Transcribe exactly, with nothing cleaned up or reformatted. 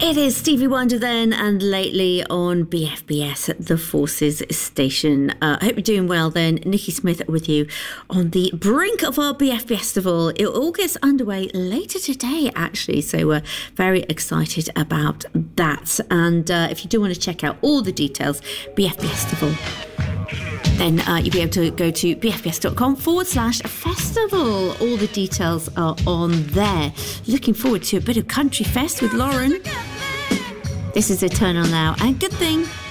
It is Stevie Wonder then, and lately on B F B S at the Forces Station. I uh, hope you're doing well then. Nikki Smith with you on the brink of our B F B Festival. It all gets underway later today, actually, so we're very excited about that. And uh, if you do want to check out all the details, B F B Festival, then uh, you'll be able to go to bfbs.com forward slash festival. All the details are on there. Looking forward to a bit of Country Fest with Lauren. This is Eternal Now, and good thing